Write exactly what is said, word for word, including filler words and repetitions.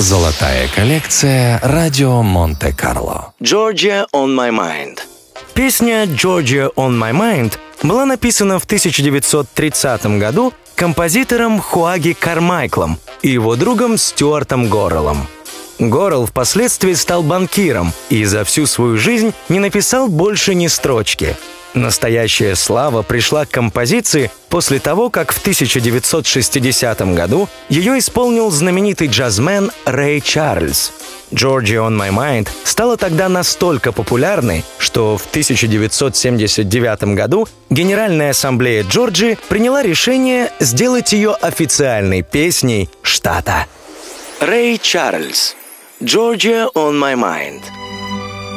Золотая коллекция «Радио Монте-Карло». Georgia on My Mind. Песня «Georgia on My Mind» была написана в тысяча девятьсот тридцатом году композитором Хуаги Кармайклом и его другом Стюартом Горреллом. Горрелл впоследствии стал банкиром и за всю свою жизнь не написал больше ни строчки. Настоящая слава пришла к композиции после того, как в тысяча девятьсот шестидесятом году ее исполнил знаменитый джазмен Рэй Чарльз. «Georgia on My Mind» стала тогда настолько популярной, что в тысяча девятьсот семьдесят девятом году Генеральная ассамблея Джорджии приняла решение сделать ее официальной песней штата. Рэй Чарльз. «Georgia on My Mind».